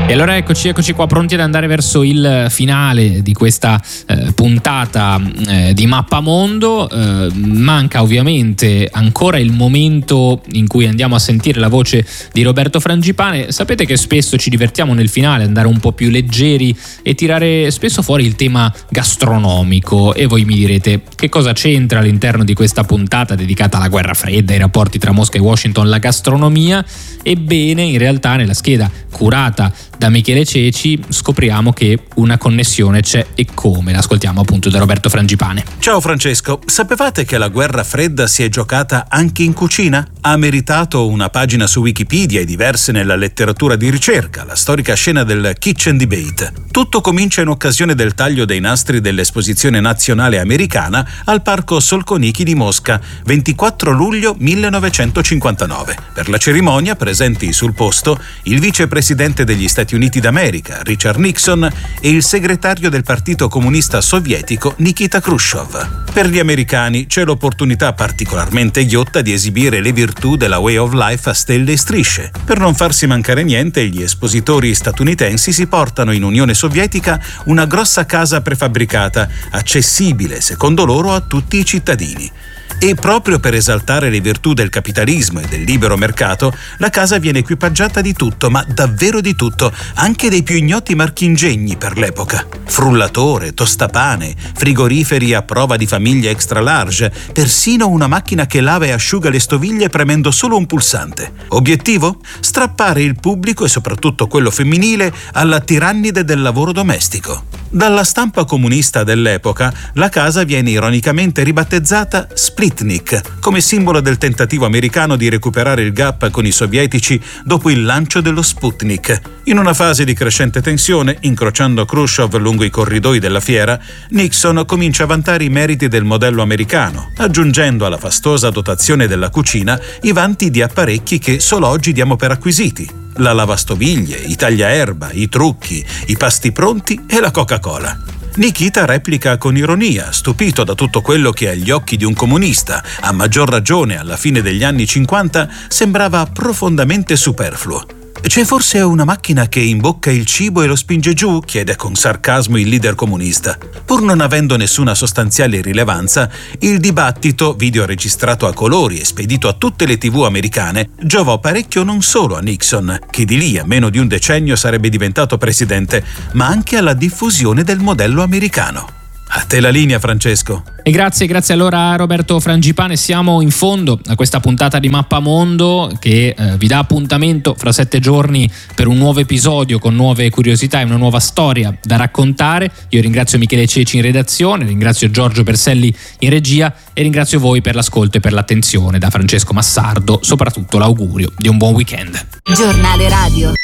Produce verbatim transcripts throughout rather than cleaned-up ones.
E allora eccoci, eccoci qua pronti ad andare verso il finale di questa eh, puntata eh, di Mappamondo. Eh, manca ovviamente ancora il momento in cui andiamo a sentire la voce di Roberto Frangipane. Sapete che spesso ci divertiamo nel finale, andare un po' più leggeri e tirare spesso fuori il tema gastronomico. E voi mi direte, che cosa c'entra all'interno di questa puntata dedicata alla guerra fredda, ai rapporti tra Mosca e Washington, la gastronomia? Ebbene, in realtà nella scheda curata da Michele Ceci scopriamo che una connessione c'è, e come. L'ascoltiamo appunto da Roberto Frangipane. Ciao Francesco, sapevate che la guerra fredda si è giocata anche in cucina? Ha meritato una pagina su Wikipedia e diverse nella letteratura di ricerca, la storica scena del Kitchen Debate. Tutto comincia in occasione del taglio dei nastri dell'Esposizione Nazionale Americana al Parco Solconiki di Mosca, ventiquattro luglio millenovecentocinquantanove. Per la cerimonia presenti sul posto il vicepresidente degli Stati Uniti d'America, Richard Nixon, e il segretario del Partito Comunista Sovietico, Nikita Khrushchev. Per gli americani c'è l'opportunità particolarmente ghiotta di esibire le virtù della way of life a stelle e strisce. Per non farsi mancare niente, gli espositori statunitensi si portano in Unione Sovietica una grossa casa prefabbricata, accessibile, secondo loro, a tutti i cittadini. E proprio per esaltare le virtù del capitalismo e del libero mercato, la casa viene equipaggiata di tutto, ma davvero di tutto, anche dei più ignoti marchingegni per l'epoca. Frullatore, tostapane, frigoriferi a prova di famiglie extra large, persino una macchina che lava e asciuga le stoviglie premendo solo un pulsante. Obiettivo? Strappare il pubblico, e soprattutto quello femminile, alla tirannide del lavoro domestico. Dalla stampa comunista dell'epoca, la casa viene ironicamente ribattezzata Splitnik, come simbolo del tentativo americano di recuperare il gap con i sovietici dopo il lancio dello Sputnik. In una fase di crescente tensione, incrociando Khrushchev lungo i corridoi della fiera, Nixon comincia a vantare i meriti del modello americano, aggiungendo alla fastosa dotazione della cucina i vanti di apparecchi che solo oggi diamo per acquisiti: la lavastoviglie, i tagliaerba, i trucchi, i pasti pronti e la Coca-Cola. Nikita replica con ironia, stupito da tutto quello che agli occhi di un comunista, a maggior ragione alla fine degli anni cinquanta, sembrava profondamente superfluo. «C'è forse una macchina che imbocca il cibo e lo spinge giù?» chiede con sarcasmo il leader comunista. Pur non avendo nessuna sostanziale rilevanza, il dibattito, video registrato a colori e spedito a tutte le tivù americane, giovò parecchio non solo a Nixon, che di lì a meno di un decennio sarebbe diventato presidente, ma anche alla diffusione del modello americano. A te la linea, Francesco. E grazie, grazie allora a Roberto Frangipane. Siamo in fondo a questa puntata di Mappamondo che eh, vi dà appuntamento fra sette giorni per un nuovo episodio con nuove curiosità e una nuova storia da raccontare. Io ringrazio Michele Ceci in redazione, ringrazio Giorgio Berselli in regia e ringrazio voi per l'ascolto e per l'attenzione. Da Francesco Massardo soprattutto l'augurio di un buon weekend. Giornale Radio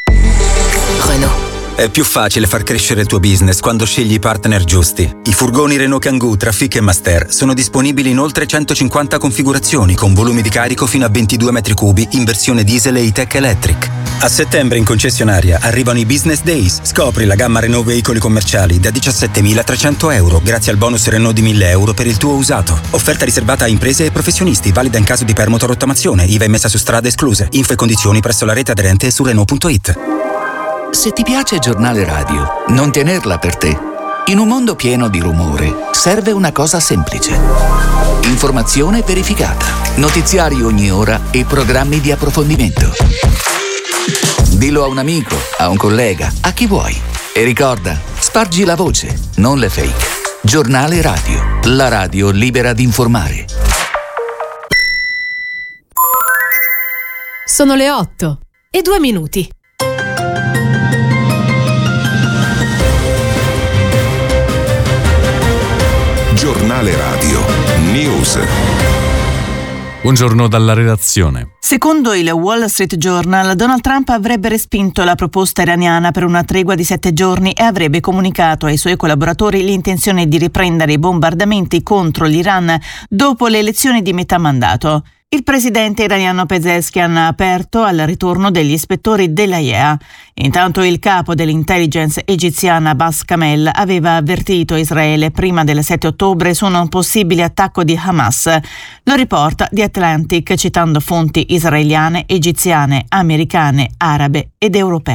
Renault. È più facile far crescere il tuo business quando scegli i partner giusti. I furgoni Renault Kangoo, Trafic e Master sono disponibili in oltre centocinquanta configurazioni con volumi di carico fino a ventidue metri cubi in versione diesel e E-Tech Electric. A settembre in concessionaria arrivano i Business Days. Scopri la gamma Renault veicoli commerciali da diciassettemila trecento euro grazie al bonus Renault di mille euro per il tuo usato. Offerta riservata a imprese e professionisti, valida in caso di permuta o rottamazione, I V A messa su strada escluse. Info e condizioni presso la rete aderente e su Renault punto it. Se ti piace Giornale Radio, non tenerla per te. In un mondo pieno di rumore, serve una cosa semplice. Informazione verificata, notiziari ogni ora e programmi di approfondimento. Dillo a un amico, a un collega, a chi vuoi. E ricorda, spargi la voce, non le fake. Giornale Radio, la radio libera di informare. Sono le otto e due minuti. Giornale Radio News. Buongiorno dalla redazione. Secondo il Wall Street Journal, Donald Trump avrebbe respinto la proposta iraniana per una tregua di sette giorni e avrebbe comunicato ai suoi collaboratori l'intenzione di riprendere i bombardamenti contro l'Iran dopo le elezioni di metà mandato. Il presidente iraniano Pezeshkian ha aperto al ritorno degli ispettori dell'A I E A. Intanto il capo dell'intelligence egiziana Abbas Kamel aveva avvertito Israele prima del sette ottobre su un possibile attacco di Hamas. Lo riporta The Atlantic citando fonti israeliane, egiziane, americane, arabe ed europee.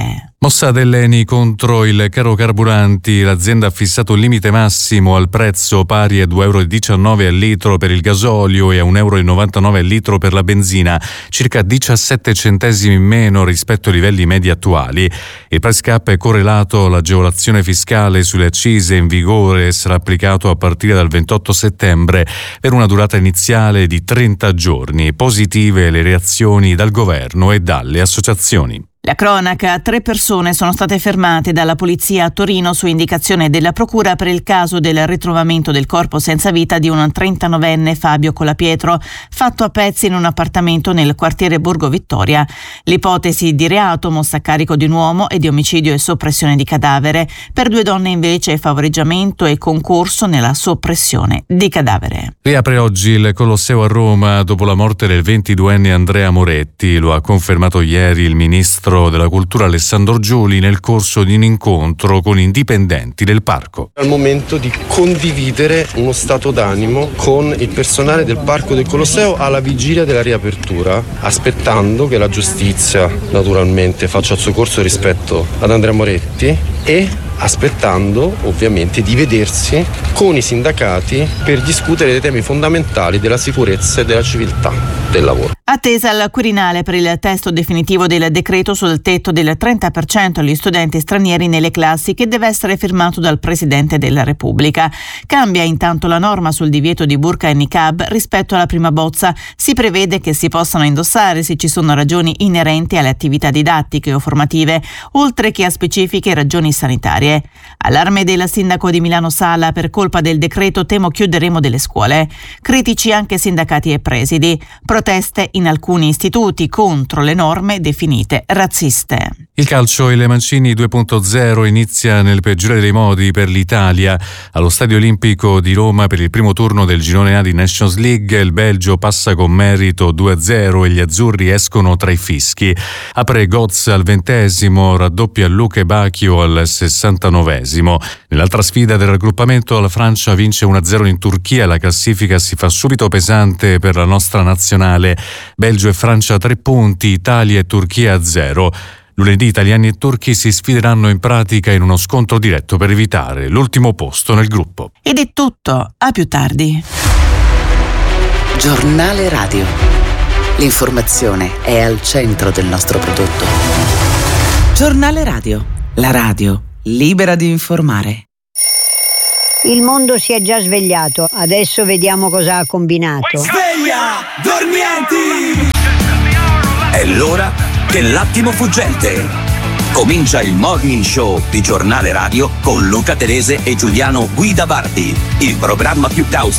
Mossa dell'Eni contro il caro carburanti, l'azienda ha fissato un limite massimo al prezzo pari a due euro e diciannove al litro per il gasolio e a un euro e novantanove al litro per la benzina, circa diciassette centesimi in meno rispetto ai livelli medi attuali. Il price cap è correlato all'agevolazione fiscale sulle accise in vigore e sarà applicato a partire dal ventotto settembre per una durata iniziale di trenta giorni. Positive le reazioni dal governo e dalle associazioni. La cronaca: tre persone sono state fermate dalla polizia a Torino su indicazione della procura per il caso del ritrovamento del corpo senza vita di un trentanovenne Fabio Colapietro, fatto a pezzi in un appartamento nel quartiere Borgo Vittoria. L'ipotesi di reato, mossa a carico di un uomo, e di omicidio e soppressione di cadavere. Per due donne invece favoreggiamento e concorso nella soppressione di cadavere. Riapre oggi il Colosseo a Roma dopo la morte del ventiduenne Andrea Moretti. Lo ha confermato ieri il ministro della Cultura Alessandro Giuli nel corso di un incontro con i dipendenti del parco. È il momento di condividere uno stato d'animo con il personale del Parco del Colosseo alla vigilia della riapertura, aspettando che la giustizia naturalmente faccia il suo corso rispetto ad Andrea Moretti e aspettando ovviamente di vedersi con i sindacati per discutere dei temi fondamentali della sicurezza e della civiltà del lavoro. Attesa al Quirinale per il testo definitivo del decreto sul tetto del trenta per cento agli studenti stranieri nelle classi, che deve essere firmato dal Presidente della Repubblica. Cambia intanto la norma sul divieto di burqa e niqab rispetto alla prima bozza. Si prevede che si possano indossare se ci sono ragioni inerenti alle attività didattiche o formative, oltre che a specifiche ragioni sanitarie. Allarme del sindaco di Milano Sala: per colpa del decreto temo chiuderemo delle scuole. Critici anche sindacati e presidi. Proteste in alcuni istituti contro le norme definite razziste. Il calcio e le Mancini due punto zero inizia nel peggiore dei modi per l'Italia. Allo Stadio Olimpico di Roma, per il primo turno del girone A di Nations League, il Belgio passa con merito due a zero e gli azzurri escono tra i fischi. Apre Götze al ventesimo, raddoppia Luke Bacchio al sessantanovesimo. Nell'altra sfida del raggruppamento, la Francia vince uno a zero in Turchia. La classifica si fa subito pesante per la nostra nazionale. Belgio e Francia tre punti, Italia e Turchia a zero. Lunedì italiani e turchi si sfideranno in pratica in uno scontro diretto per evitare l'ultimo posto nel gruppo. Ed è tutto, a più tardi. Giornale Radio. L'informazione è al centro del nostro prodotto. Giornale Radio. La radio libera di informare. Il mondo si è già svegliato, adesso vediamo cosa ha combinato. Sveglia, dormienti! È l'ora dell'attimo fuggente. Comincia il Morning Show di Giornale Radio con Luca Telese e Giuliano Guidavardi, il programma più caos